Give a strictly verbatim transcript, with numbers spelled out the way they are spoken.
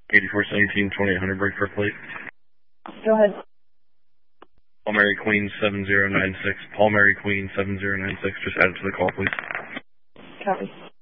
eighty-four seventeen, twenty-eight hundred, break for a plate. Go ahead. Paul Mary Queen seven zero nine six. Paul Mary Queen seven zero nine six. Just add it to the call, please. Copy.